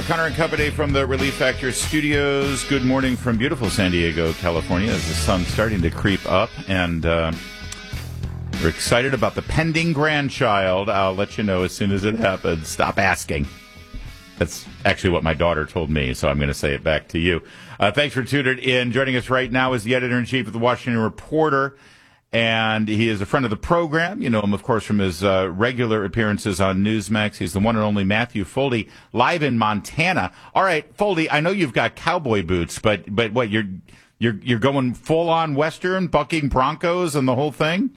O'Connor and Company from the Relief Factor Studios. Good morning from beautiful San Diego, California, as the sun's starting to creep up, and we're excited about the pending grandchild. I'll let you know as soon as it happens. Stop asking. That's actually what my daughter told me, so I'm going to say it back to you. Thanks for tuning in. Joining us right now is the editor-in-chief of the Washington Reporter, and he is a friend of the program. You know him, of course, from his regular appearances on Newsmax. He's the one and only Matthew Foldi, live in Montana. All right, Foldi, I know you've got cowboy boots, but what, you're going full-on Western, bucking Broncos and the whole thing?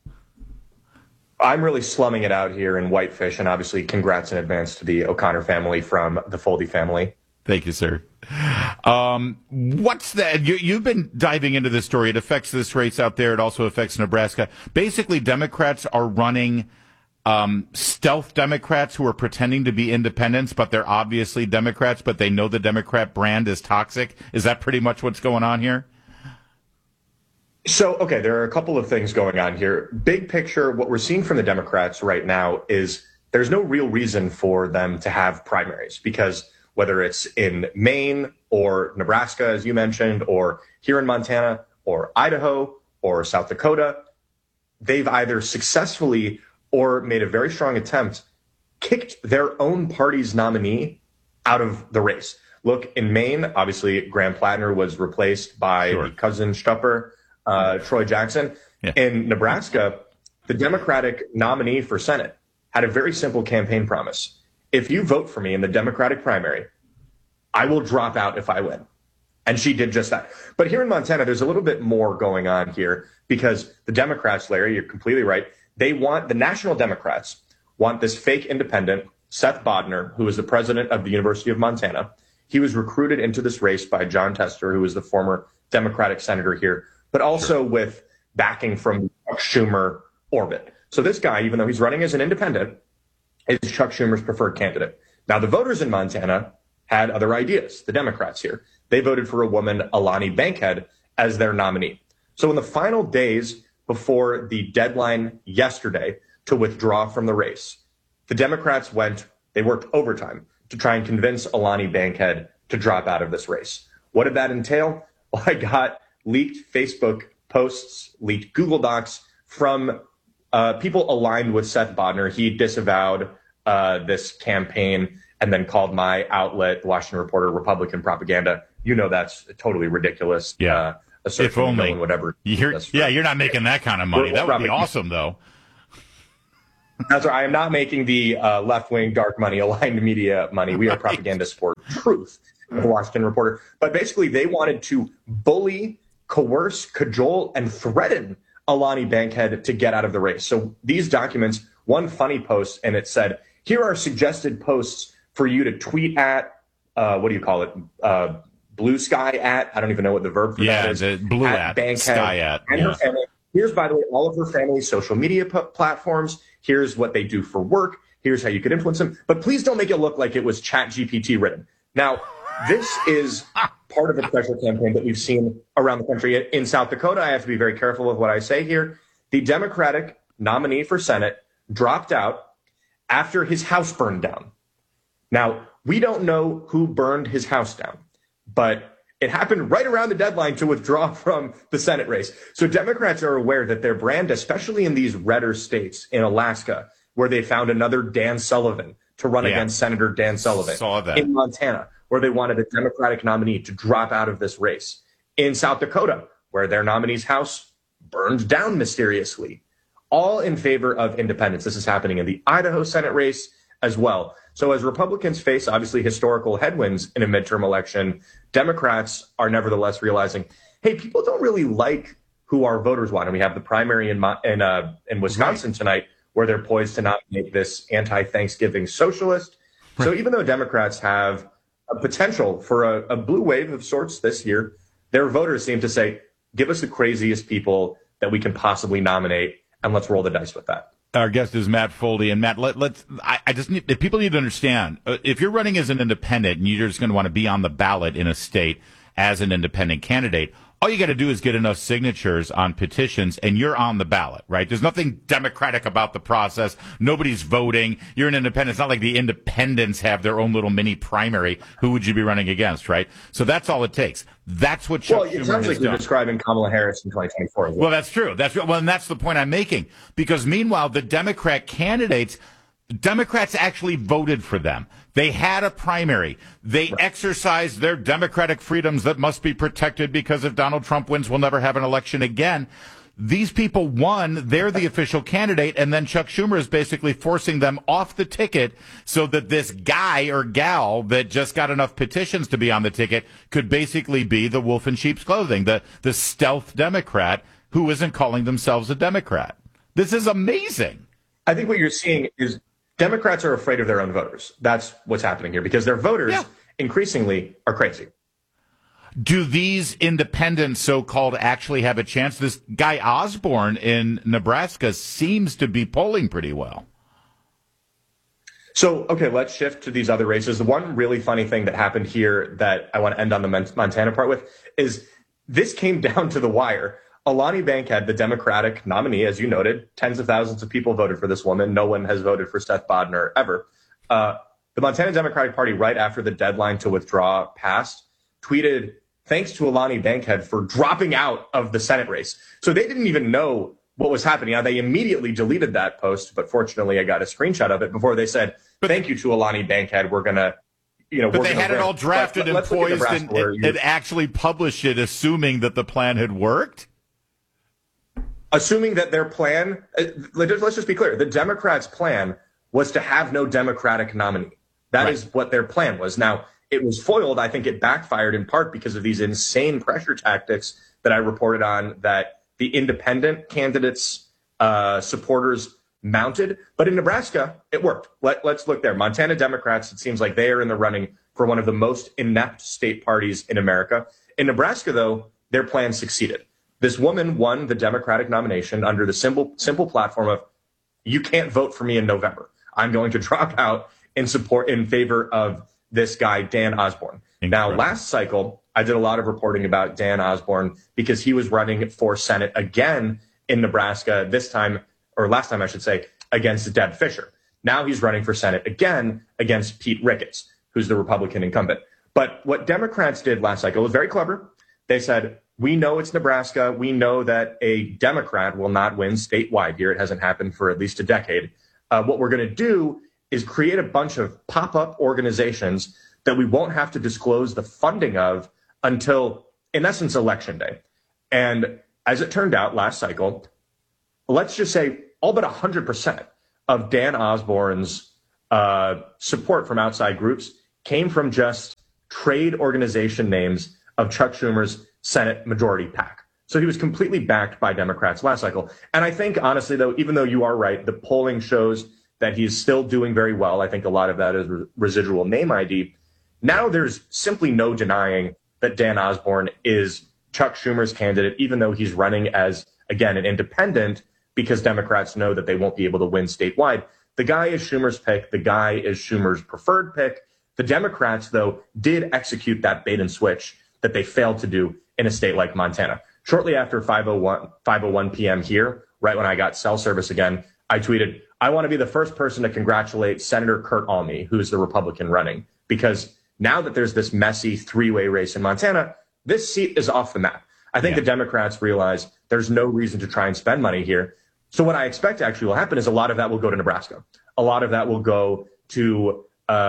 I'm really slumming it out here in Whitefish, and obviously congrats in advance to the O'Connor family from the Foldi family. Thank you, sir. What's that? You've been diving into this story. It affects this race out there. It also affects Nebraska. Basically, Democrats are running stealth Democrats who are pretending to be independents, but they're obviously Democrats, but they know the Democrat brand is toxic. Is that pretty much what's going on here? So, okay, there are a couple of things going on here. Big picture, what we're seeing from the Democrats right now is there's no real reason for them to have primaries, because whether it's in Maine or Nebraska, as you mentioned, or here in Montana or Idaho or South Dakota, they've either successfully or made a very strong attempt, kicked their own party's nominee out of the race. Look, in Maine, obviously, Graham Plattner was replaced by the cousin Stupper, Troy Jackson. Yeah. In Nebraska, the Democratic nominee for Senate had a very simple campaign promise. If you vote for me in the Democratic primary, I will drop out if I win. And she did just that. But here in Montana, there's a little bit more going on here, because the Democrats, Larry, you're completely right. The National Democrats want this fake independent, Seth Bodnar, who is the president of the University of Montana. He was recruited into this race by John Tester, who is the former Democratic senator here, but also with backing from Chuck Schumer orbit. So this guy, even though he's running as an independent, is Chuck Schumer's preferred candidate. Now, the voters in Montana had other ideas, the Democrats here. They voted for a woman, Alani Bankhead, as their nominee. So in the final days before the deadline yesterday to withdraw from the race, the Democrats they worked overtime to try and convince Alani Bankhead to drop out of this race. What did that entail? Well, I got leaked Facebook posts, leaked Google Docs from people aligned with Seth Bodnar. He disavowed this campaign and then called my outlet, the Washington Reporter, Republican propaganda. You know that's totally ridiculous. Yeah. If only. Whatever. You're not making that kind of money. That would be awesome, though. That's right. I am not making the left-wing dark money, aligned media money. We are propaganda support truth, the Washington Reporter. But basically, they wanted to bully, coerce, cajole, and threaten Alani Bankhead to get out of the race. So these documents, one funny post, and it said, here are suggested posts for you to tweet at, what do you call it? Blue sky at, I don't even know what the verb for that is. Yeah, blue at, Bankhead, sky at. And her family. Here's, by the way, all of her family's social media platforms. Here's what they do for work. Here's how you could influence them. But please don't make it look like it was ChatGPT written. Now, this is part of a pressure campaign that we've seen around the country. In South Dakota, I have to be very careful with what I say here. The Democratic nominee for Senate dropped out after his house burned down. Now, we don't know who burned his house down, but it happened right around the deadline to withdraw from the Senate race. So Democrats are aware that their brand, especially in these redder states, in Alaska, where they found another Dan Sullivan to run against Senator Dan Sullivan. Saw that. In Montana, where they wanted a Democratic nominee to drop out of this race. In South Dakota, where their nominee's house burned down mysteriously. All in favor of independence. This is happening in the Idaho Senate race as well. So as Republicans face, obviously, historical headwinds in a midterm election, Democrats are nevertheless realizing, hey, people don't really like who our voters want. And we have the primary in Wisconsin tonight, where they're poised to nominate this anti-Thanksgiving socialist. Right. So even though Democrats have a potential for a blue wave of sorts this year, their voters seem to say, give us the craziest people that we can possibly nominate, and let's roll the dice with that. Our guest is Matt Foldi, and Matt, people need to understand, if you're running as an independent and you're just going to want to be on the ballot in a state as an independent candidate, all you got to do is get enough signatures on petitions and you're on the ballot, right? There's nothing democratic about the process. Nobody's voting. You're an independent. It's not like the independents have their own little mini primary. Who would you be running against, right? So that's all it takes. That's what Chuck Schumer has done. It sounds like you're describing Kamala Harris in 2024. Well, that's true. And that's the point I'm making. Because meanwhile, the Democrat candidates, Democrats actually voted for them. They had a primary. They exercised their democratic freedoms that must be protected because if Donald Trump wins, we'll never have an election again. These people won. They're the official candidate. And then Chuck Schumer is basically forcing them off the ticket so that this guy or gal that just got enough petitions to be on the ticket could basically be the wolf in sheep's clothing, the stealth Democrat who isn't calling themselves a Democrat. This is amazing. I think what you're seeing is Democrats are afraid of their own voters. That's what's happening here because their voters increasingly are crazy. Do these independents, so-called, actually have a chance? This guy Osborne in Nebraska seems to be polling pretty well. So, okay, let's shift to these other races. The one really funny thing that happened here that I want to end on the Montana part with is this came down to the wire. Alani Bankhead, the Democratic nominee, as you noted, tens of thousands of people voted for this woman. No one has voted for Seth Bodnar ever. The Montana Democratic Party, right after the deadline to withdraw passed, tweeted, thanks to Alani Bankhead for dropping out of the Senate race. So they didn't even know what was happening. Now, they immediately deleted that post, but fortunately I got a screenshot of it before they said, thank you to Alani Bankhead. We're going to, but they had it all drafted and poised and actually published it, assuming that the plan had worked? Assuming that their plan, let's just be clear, the Democrats' plan was to have no Democratic nominee. That is what their plan was. Now, it was foiled. I think it backfired in part because of these insane pressure tactics that I reported on that the independent candidates' supporters mounted. But in Nebraska, it worked. Let's look there. Montana Democrats, it seems like they are in the running for one of the most inept state parties in America. In Nebraska, though, their plan succeeded. This woman won the Democratic nomination under the simple platform of, you can't vote for me in November. I'm going to drop out in favor of this guy, Dan Osborne. Incredible. Now, last cycle, I did a lot of reporting about Dan Osborne because he was running for Senate again in Nebraska last time, I should say, against Deb Fischer. Now he's running for Senate again against Pete Ricketts, who's the Republican incumbent. But what Democrats did last cycle was very clever. They said, we know it's Nebraska. We know that a Democrat will not win statewide here. It hasn't happened for at least a decade. What we're going to do is create a bunch of pop-up organizations that we won't have to disclose the funding of until, in essence, Election Day. And as it turned out last cycle, let's just say all but 100% of Dan Osborne's support from outside groups came from just trade organization names of Chuck Schumer's Senate Majority PAC. So he was completely backed by Democrats last cycle. And I think, honestly, though, even though you are right, the polling shows that he's still doing very well. I think a lot of that is residual name ID. Now there's simply no denying that Dan Osborne is Chuck Schumer's candidate, even though he's running as, again, an independent, because Democrats know that they won't be able to win statewide. The guy is Schumer's pick. The guy is Schumer's preferred pick. The Democrats, though, did execute that bait and switch that they failed to do in a state like Montana. Shortly after 5:01 p.m. here, right when I got cell service again, I tweeted, I want to be the first person to congratulate Senator Kurt Alme, who's the Republican running, because now that there's this messy three-way race in Montana, this seat is off the map. I think the Democrats realize there's no reason to try and spend money here. So what I expect actually will happen is a lot of that will go to Nebraska. A lot of that will go to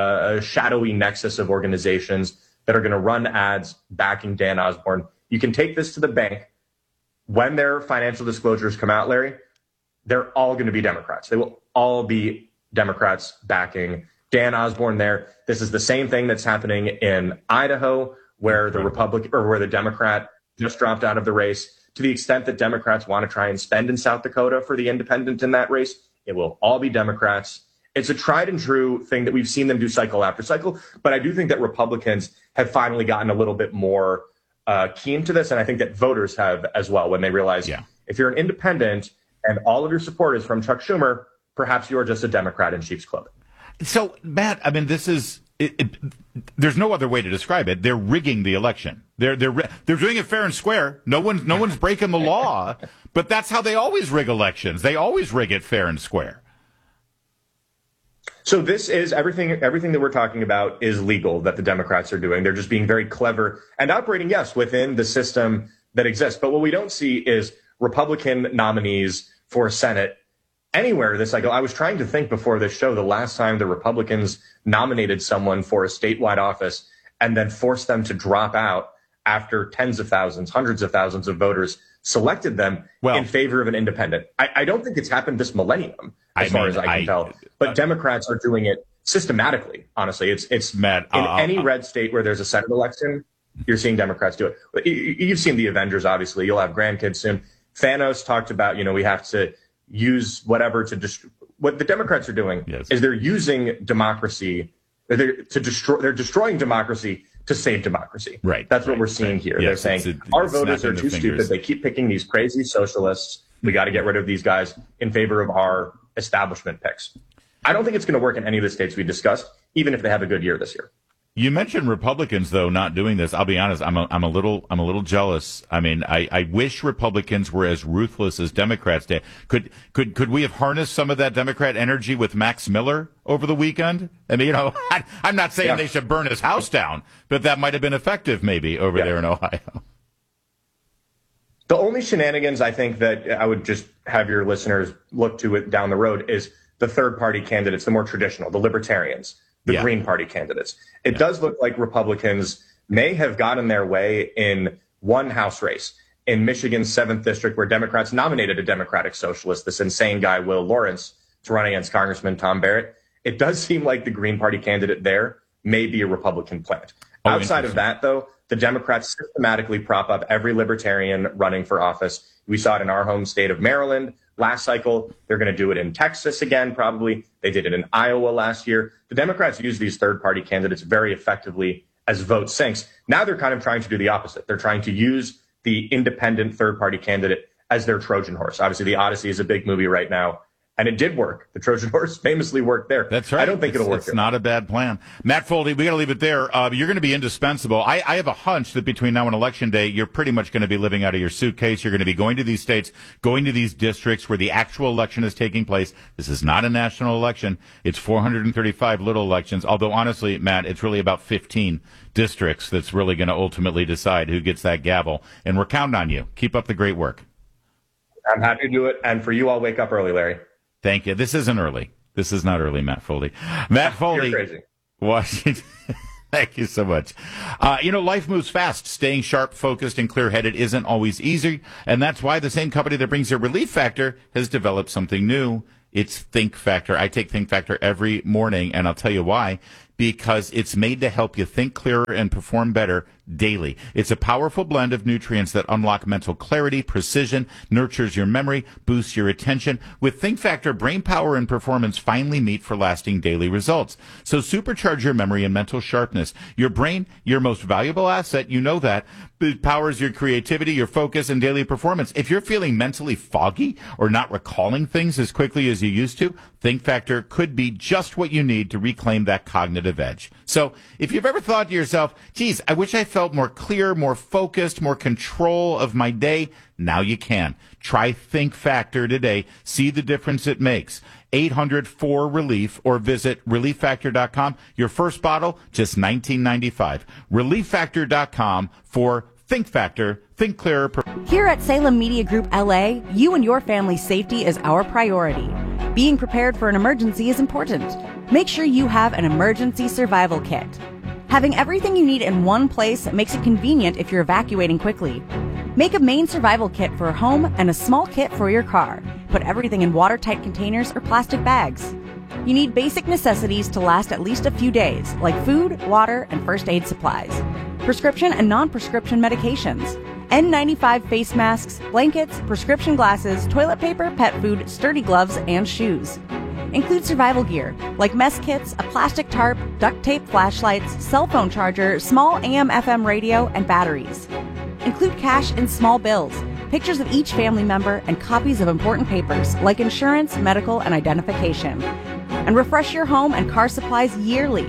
a shadowy nexus of organizations that are going to run ads backing Dan Osborne. You can take this to the bank. When their financial disclosures come out, Larry, they're all going to be Democrats. They will all be Democrats backing Dan Osborne there. This is the same thing that's happening in Idaho, where the Republican or where the Democrat just dropped out of the race. To the extent that Democrats want to try and spend in South Dakota for the independent in that race, it will all be Democrats. It's a tried and true thing that we've seen them do cycle after cycle. But I do think that Republicans have finally gotten a little bit more keen to this. And I think that voters have as well, when they realize if you're an independent and all of your support is from Chuck Schumer, perhaps you are just a Democrat in sheep's clothing. So, Matt, I mean, this is there's no other way to describe it. They're rigging the election. They're doing it fair and square. No one's breaking the law, but that's how they always rig elections. They always rig it fair and square. So this is everything that we're talking about is legal that the Democrats are doing. They're just being very clever and operating, yes, within the system that exists. But what we don't see is Republican nominees for Senate anywhere this cycle. I was trying to think before this show the last time the Republicans nominated someone for a statewide office and then forced them to drop out after tens of thousands, hundreds of thousands of voters selected them in favor of an independent. I don't think it's happened this millennium, as far as I can tell. But Democrats are doing it systematically, honestly. It's Matt, in any red state where there's a Senate election, you're seeing Democrats do it. You've seen the Avengers, obviously. You'll have grandkids soon. Thanos talked about, we have to use whatever to destroy. What the Democrats are doing is they're using democracy. They're destroying democracy to save democracy. Right. That's what we're seeing here. Yes, they're saying our voters are too stupid. They keep picking these crazy socialists. We got to get rid of these guys in favor of our establishment picks. I don't think it's going to work in any of the states we discussed, even if they have a good year this year. You mentioned Republicans, though, not doing this. I'll be honest. I'm a little jealous. I mean, I wish Republicans were as ruthless as Democrats did. Could we have harnessed some of that Democrat energy with Max Miller over the weekend? I mean, I'm not saying they should burn his house down, but that might have been effective maybe over there in Ohio. The only shenanigans I think that I would just have your listeners look to it down the road is the third party candidates, the more traditional, the libertarians. The Green Party candidates. It does look like Republicans may have gotten their way in one House race in Michigan's 7th district, where Democrats nominated a Democratic socialist, this insane guy, Will Lawrence, to run against Congressman Tom Barrett. It does seem like the Green Party candidate there may be a Republican plant. Outside of that, though, the Democrats systematically prop up every libertarian running for office. We saw it in our home state of Maryland last cycle. They're going to do it in Texas again, probably. They did it in Iowa last year. The Democrats use these third-party candidates very effectively as vote sinks. Now they're kind of trying to do the opposite. They're trying to use the independent third-party candidate as their Trojan horse. Obviously, The Odyssey is a big movie right now, and it did work. The Trojan horse famously worked there. That's right. I don't think it'll work. It's not a bad plan. Matt Foldy, we got to leave it there. You're going to be indispensable. I have a hunch that between now and Election Day, you're pretty much going to be living out of your suitcase. You're going to be going to these states, going to these districts where the actual election is taking place. This is not a national election. It's 435 little elections. Although, honestly, Matt, it's really about 15 districts that's really going to ultimately decide who gets that gavel. And we're counting on you. Keep up the great work. I'm happy to do it. And for you, I'll wake up early, Larry. Thank you. This isn't early. This is not early, Matt Foldy. Matt Foldy. You're crazy. Washington. Thank you so much. Life moves fast. Staying sharp, focused, and clear-headed isn't always easy, and that's why the same company that brings you Relief Factor has developed something new. It's Think Factor. I take Think Factor every morning, and I'll tell you why. Because it's made to help you think clearer and perform better daily. It's a powerful blend of nutrients that unlock mental clarity, precision, nurtures your memory, boosts your attention. With Think Factor, brain power and performance finally meet for lasting daily results. So supercharge your memory and mental sharpness. Your brain, your most valuable asset, you know that. It powers your creativity, your focus, and daily performance. If you're feeling mentally foggy or not recalling things as quickly as you used to, Think Factor could be just what you need to reclaim that cognitive edge. So if you've ever thought to yourself, geez, I wish I felt more clear, more focused, more control of my day, now you can. Try Think Factor today. See the difference it makes. 800-4RELIEF or visit ReliefFactor.com. Your first bottle, just $19.95. ReliefFactor.com for Think Factor. Think clearer. Here at Salem Media Group LA, you and your family's safety is our priority. Being prepared for an emergency is important. Make sure you have an emergency survival kit. Having everything you need in one place makes it convenient if you're evacuating quickly. Make a main survival kit for home and a small kit for your car. Put everything in watertight containers or plastic bags. You need basic necessities to last at least a few days, like food, water, and first aid supplies. Prescription and non-prescription medications. N95 face masks, blankets, prescription glasses, toilet paper, pet food, sturdy gloves, and shoes. Include survival gear, like mess kits, a plastic tarp, duct tape flashlights, cell phone charger, small AM/FM radio, and batteries. Include cash in small bills, pictures of each family member, and copies of important papers, like insurance, medical, and identification. And refresh your home and car supplies yearly.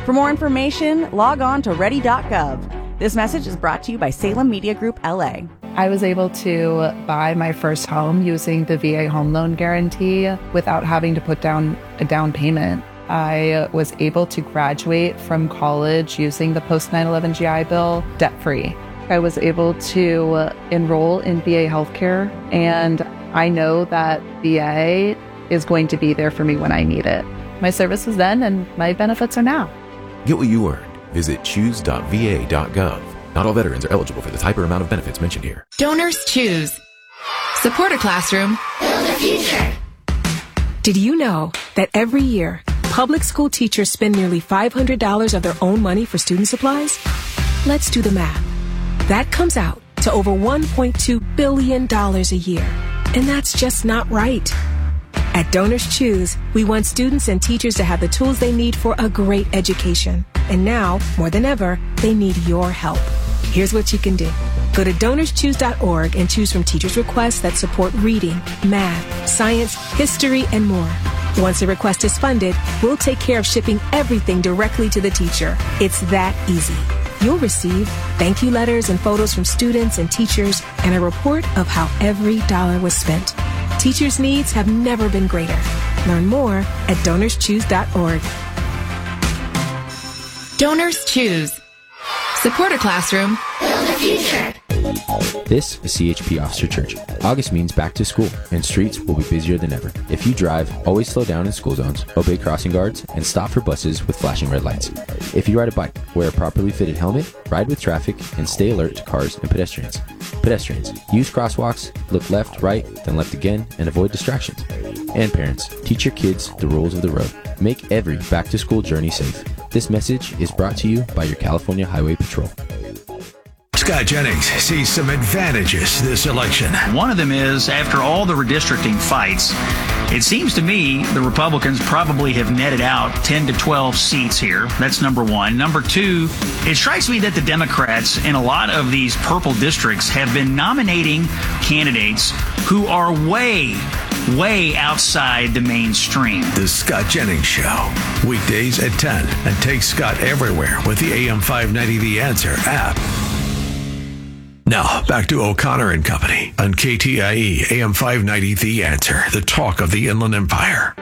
For more information, log on to ready.gov. This message is brought to you by Salem Media Group, LA. I was able to buy my first home using the VA home loan guarantee without having to put down a down payment. I was able to graduate from college using the post 9/11 GI Bill debt-free. I was able to enroll in VA healthcare, and I know that VA is going to be there for me when I need it. My service was then, and my benefits are now. Get what you earned. Visit choose.va.gov. Not all veterans are eligible for the type or amount of benefits mentioned here. Donors Choose. Support a classroom. Build a future. Did you know that every year, public school teachers spend nearly $500 of their own money for student supplies? Let's do the math. That comes out to over $1.2 billion a year. And that's just not right. At Donors Choose, we want students and teachers to have the tools they need for a great education. And now, more than ever, they need your help. Here's what you can do. Go to DonorsChoose.org and choose from teachers' requests that support reading, math, science, history, and more. Once a request is funded, we'll take care of shipping everything directly to the teacher. It's that easy. You'll receive thank you letters and photos from students and teachers and a report of how every dollar was spent. Teachers' needs have never been greater. Learn more at DonorsChoose.org. Donors Choose. Support a classroom. Build a future. This is CHP Officer Church. August means back to school, and streets will be busier than ever. If you drive, always slow down in school zones, obey crossing guards, and stop for buses with flashing red lights. If you ride a bike, wear a properly fitted helmet, ride with traffic, and stay alert to cars and pedestrians. Pedestrians, use crosswalks, look left, right, then left again, and avoid distractions. And parents, teach your kids the rules of the road. Make every back-to-school journey safe. This message is brought to you by your California Highway Patrol. Scott Jennings sees some advantages this election. One of them is, after all the redistricting fights, it seems to me the Republicans probably have netted out 10 to 12 seats here. That's number one. Number two, it strikes me that the Democrats in a lot of these purple districts have been nominating candidates who are way outside the mainstream. The Scott Jennings Show. Weekdays at 10. And take Scott everywhere with the AM 590 The Answer app. Now, back to O'Connor and Company on KTIE AM 590 The Answer, the talk of the Inland Empire.